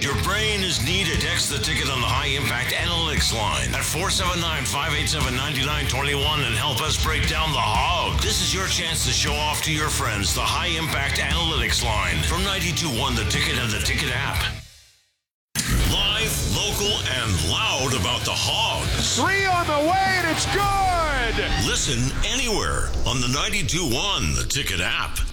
Your brain is needed. Text the ticket on the High Impact Analytics line at 479-587-9921 and help us break down the hog. This is your chance to show off to your friends the High Impact Analytics line from 92.1 The Ticket and the Ticket app. Live, local, and loud about the hog. 3 on the way, and it's good! Listen anywhere on the 92.1 The Ticket app.